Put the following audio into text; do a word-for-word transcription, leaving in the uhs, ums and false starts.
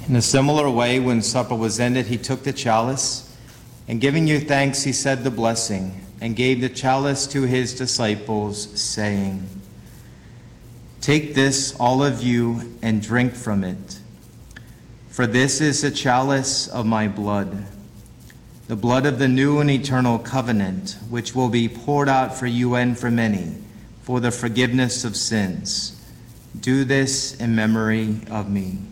In a similar way, when supper was ended, he took the chalice, and giving you thanks, he said the blessing, and gave the chalice to his disciples, saying, "Take this, all of you, and drink from it. For this is the chalice of my blood, the blood of the new and eternal covenant, which will be poured out for you and for many, for the forgiveness of sins. Do this in memory of me."